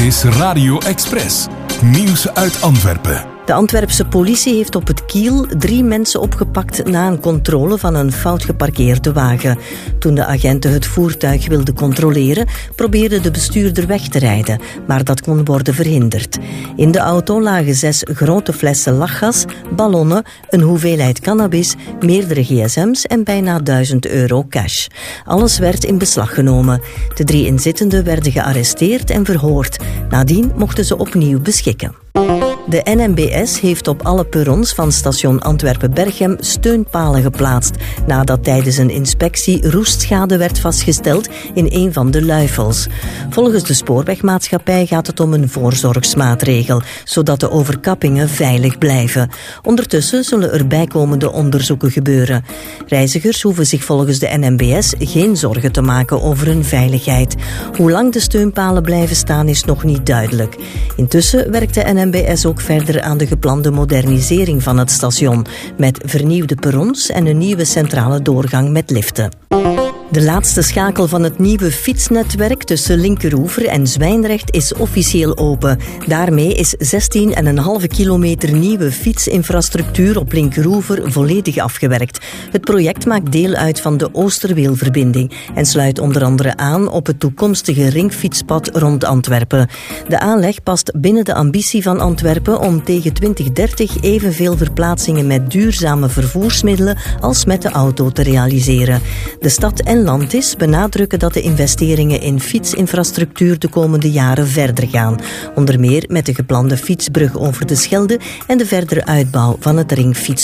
is Radio Express. Nieuws uit Antwerpen. De Antwerpse politie heeft op het Kiel 3 mensen opgepakt na een controle van een fout geparkeerde wagen. Toen de agenten het voertuig wilden controleren, probeerde de bestuurder weg te rijden, maar dat kon worden verhinderd. In de auto lagen 6 grote flessen lachgas, ballonnen, een hoeveelheid cannabis, meerdere gsm's en bijna €1000 cash. Alles werd in beslag genomen. De 3 inzittenden werden gearresteerd en verhoord. Nadien mochten ze opnieuw beschikken. De NMBS heeft op alle perrons van station Antwerpen-Berchem steunpalen geplaatst, nadat tijdens een inspectie roestschade werd vastgesteld in een van de luifels. Volgens de spoorwegmaatschappij gaat het om een voorzorgsmaatregel, zodat de overkappingen veilig blijven. Ondertussen zullen er bijkomende onderzoeken gebeuren. Reizigers hoeven zich volgens de NMBS geen zorgen te maken over hun veiligheid. Hoe lang de steunpalen blijven staan is nog niet duidelijk. Intussen werkt de NMBS ook verder aan de geplande modernisering van het station, met vernieuwde perrons en een nieuwe centrale doorgang met liften. De laatste schakel van het nieuwe fietsnetwerk tussen Linkeroever en Zwijndrecht is officieel open. Daarmee is 16,5 kilometer nieuwe fietsinfrastructuur op Linkeroever volledig afgewerkt. Het project maakt deel uit van de Oosterweelverbinding en sluit onder andere aan op het toekomstige ringfietspad rond Antwerpen. De aanleg past binnen de ambitie van Antwerpen om tegen 2030 evenveel verplaatsingen met duurzame vervoersmiddelen als met de auto te realiseren. De stad en Landis benadrukken dat de investeringen in fietsinfrastructuur de komende jaren verder gaan. Onder meer met de geplande fietsbrug over de Schelde en de verdere uitbouw van het ringfiets.